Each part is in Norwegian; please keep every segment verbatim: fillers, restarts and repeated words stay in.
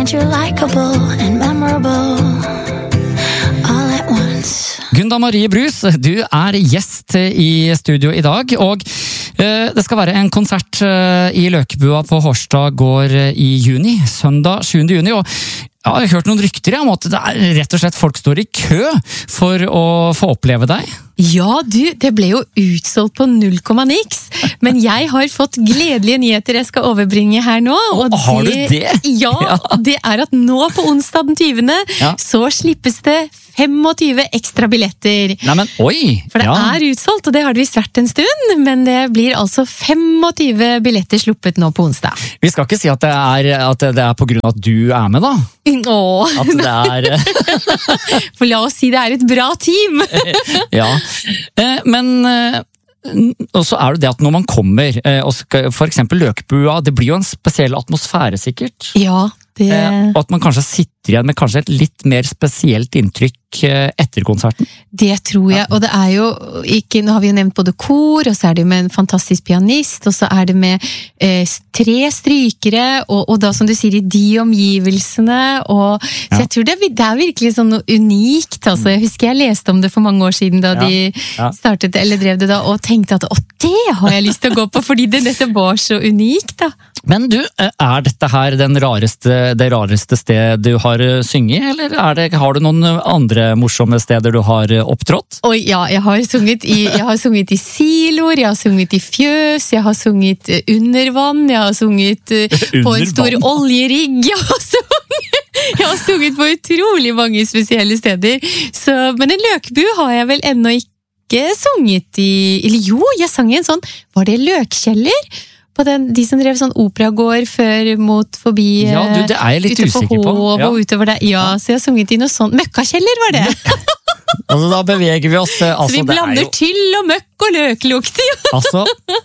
find you likable and memorable all at once. Gunda Marie Brus, du er gjest i studio i dag, og eh, det skal være en konsert eh, i Løkebua på Hårstad gård i juni, søndag sjuende juni, og ja, jeg har hørt noen rykter om at det er rett og slett folk står i kø for å få oppleve deg. Ja, du, det ble jo utsolgt på null komma niks, men jeg har fått gledelige nyheter jeg skal overbringe her nå. Og har det, du det? Ja, ja, det er at nå på onsdag den tyvende ja. Så slippes det tjuefem ekstra billetter. Nei, men oi! For det ja. er utsolgt, og det har det visst vært en stund, men det blir altså tjuefem billetter sluppet nå på onsdag. Vi skal ikke si at det er, at det er på grunn av at du er med, da. Åh, at det er... For la oss si det er et bra team! Ja, men... Og så er det det at når man kommer, og for eksempel Løkebua, det blir jo en spesiell atmosfære sikkert. Ja, det... Og at man kanskje sitter igjen med kanskje et litt mer spesielt inntrykk etter konserten. Det tror jeg, og det er jo ikke, nå har vi jo nevnt både kor, og så er det med en fantastisk pianist, og så er det med eh, tre strykere, og, og da som du sier i de omgivelsene, og så ja. Jeg tror det, det er virkelig sånn noe unikt, altså jeg husker jeg leste om det for mange år siden da ja. De ja. Startet, eller drev det da, og tenkte at å, det har jeg lyst til å gå på, fordi det dette var så unikt da. Men du, er dette her den rareste, det rareste sted du har synget, eller er det, har du noen andre morsomme steder du har opptrådt? Oi, ja, jeg har sunget i, jeg har sunget i siloer, jeg har sunget i fjøs, jeg har sunget under vann, jeg har sunget under på en stor vann. Oljerigg, jeg har sunget, jeg har sunget på utrolig mange spesielle steder, så, men en løkbu har jeg vel ennå ikke sunget i, eller jo, jeg sang i en sånn, var det Løkkjeller? På den, de som drev sånn operagård før mot forbi ja, du, det er jeg litt usikker på. Ja. Og utover der. Ja, så jeg har sunget i noe sånt. Møkkakjeller var det! Altså, da beveger vi oss. Altså, så vi blander jo... til og møkk og løklukt. Altså,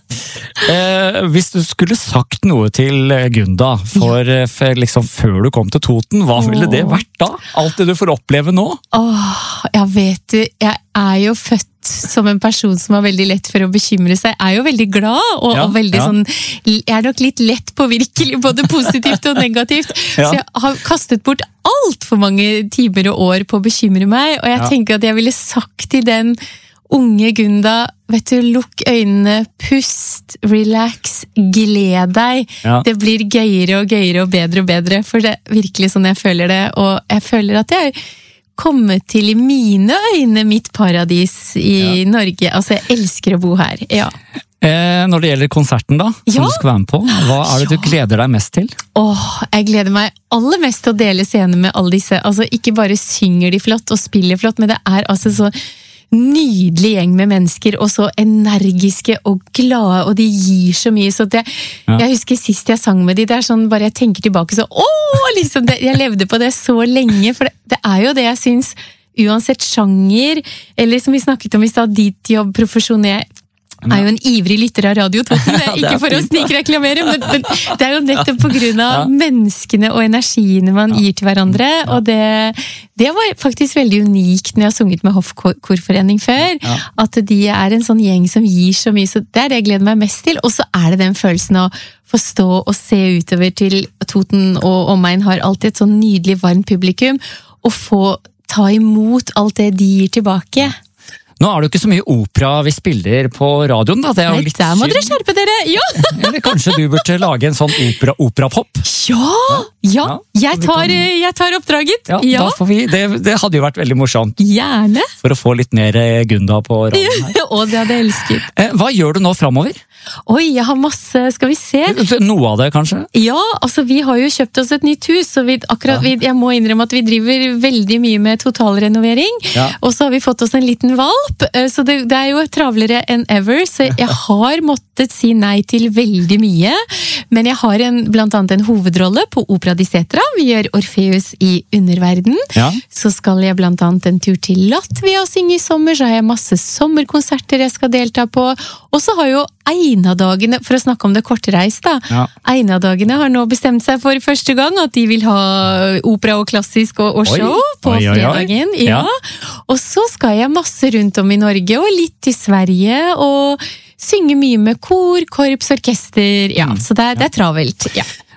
eh, hvis du skulle sagt noe til Gunda for, ja. for liksom, før du kom til Toten, hva Åh. Ville det vært da? Alt det du får oppleve nå? Åh, ja, vet du, jeg er jo født som en person som har veldig lett for å bekymre seg, er jo veldig glad, og, ja, og veldig ja. Sånn, jeg er nok litt lett påvirkelig, både positivt og negativt, ja. Så jeg har kastet bort alt for mange timer og år på å bekymre meg, og jeg ja. Tenker at jeg ville sagt til den unge Gunda, vet du, lukk øynene, pust, relax, gled deg, ja. Det blir gøyere og gøyere og bedre og bedre, for det er virkelig sånn jeg føler det, og jeg føler at jeg kommet til i mine øyne mitt paradis i ja. Norge. Altså, jeg elsker å bo her. Ja. Eh, når det gjelder konserten da, som ja. Du skal være med på, hva er det du gleder deg mest til? Åh, jeg gleder meg aller mest til å dele scene med alle disse. Altså, ikke bare synger de flott og spiller flott, men det er altså så nydelig gjeng med mennesker, og så energiske og glade, og de gir så mye, så det, ja. Jeg husker sist jeg sang med de, det er sånn, bare jeg tenker tilbake så, åh, liksom, det, jeg levde på det så lenge, for det, det er jo det jeg synes, uansett sjanger, eller som vi snakket om i stad, ditt jobb, profesjonell, er jo en ivrig lytter av Radio Toten, det er ikke for å snikreklamere, men, men det er jo nettopp på grunn av ja. Menneskene og energiene man ja. Gir til hverandre, ja. Og det, det var faktisk veldig unikt når jeg har sunget med Hoffkorforening før, ja. At de er en sånn gjeng som gir så mye, så det er det jeg gleder meg mest til, og så er det den følelsen av å stå og se utover til Toten og omegn har alltid et sånn nydelig varmt publikum, og få ta imot alt det de gir tilbake. Nå er det jo ikke så mye opera vi spiller på radioen da, det er jo Nei, litt der må dere skjerpe dere, ja! Eller kanskje du burde lage en sånn opera, operapop? Ja, ja, jeg tar, jeg tar oppdraget. Ja, ja. Da får vi, det, det hadde jo vært veldig morsomt. Gjerne. For å få litt mer Gunda på radioen her. Å, det hadde jeg elsket. Hva gjør du nå fremover? Oi, jeg har masse, skal vi se? Noe av det, kanskje? Ja, altså vi har jo kjøpt oss et nytt hus, og vi, akkurat, ja. vi, jeg må innrømme at vi driver veldig mye med totalrenovering, ja. Og så har vi fått oss en liten valp, så det, det er jo travlere enn ever, så jeg har måttet si nei til veldig mye, men jeg har en, blant annet en hovedrolle på Opera di Setra, vi gjør Orfeus i Underverden, ja. Så skal jeg blant annet en tur til Latvia og synge i sommer, så har jeg masse sommerkonserter jeg skal delta på, og så har jo Einadagene, for å snakke om det kortreist da, ja. Einadagene har nå bestemt seg for første gang at de vil ha opera og klassisk og, og show oi, på oi, fredagen. Oi, oi. Ja. Ja. Og så skal jeg masse rundt om i Norge, og litt i Sverige, og synge mye med kor, korps, orkester, ja, så det er, det er travelt, ja.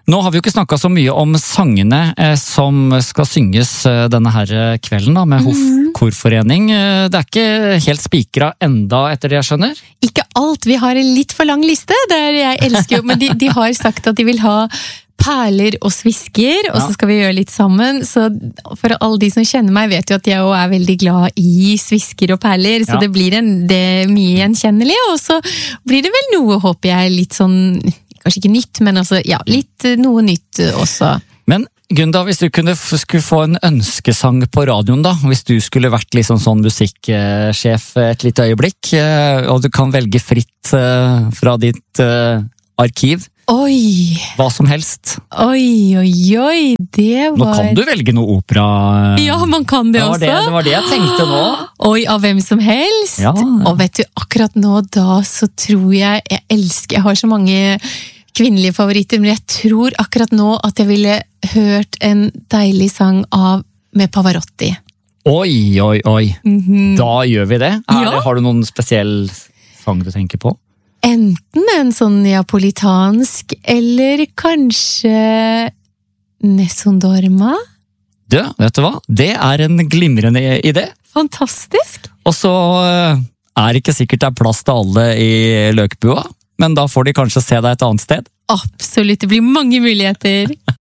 Nå har vi jo ikke snakket så mye om sangene eh, som skal synges eh, denne her kvelden da, med Hoff Korforening. Eh, det er ikke helt spikret enda etter det jeg skjønner? Ikke alt, vi har en litt for lang liste, der jeg elsker jo, men de, de har sagt at de vil ha perler og svisker, og så skal vi gjøre litt sammen. Så for alle de som kjenner meg vet jo at jeg også er veldig glad i svisker og perler, så Ja. det blir en, det er mye gjenkjennelig, og så blir det vel noe, håper jeg, litt sånn, kanskje ikke nytt, men altså, ja, litt noe nytt også. Men Gunda, hvis du kunne f- skulle få en ønskesang på radioen da, hvis du skulle vært liksom sånn musikksjef et lite øyeblikk, eh, og du kan velge fritt eh, fra ditt eh, arkiv, Oi, hva som helst. oi, oi, oi, det Nå var... kan du velge noe opera. Ja, man kan det det var også. det, det var det jeg tenkte nå. Oi, av hvem som helst. Ja. Og vet du, akkurat nå da så tror jeg, jeg elsker, jeg har så mange kvinnelige favoritter, men jeg tror akkurat nå at jeg ville hørt en deilig sang av med Pavarotti. Oi, oi, oi. Da gjør vi det. Er Ja. det. Har du noen spesiell sang du tenker på? Enten en sånn neapolitansk, eller kanskje Nessun Dorma. Du, vet du hva? Det er en glimrende idé. Fantastisk! Og så eh, er det ikke sikkert det er plass til alle i Løkbua, men da får de kanskje se deg et annet sted. Absolutt, det blir mange muligheter.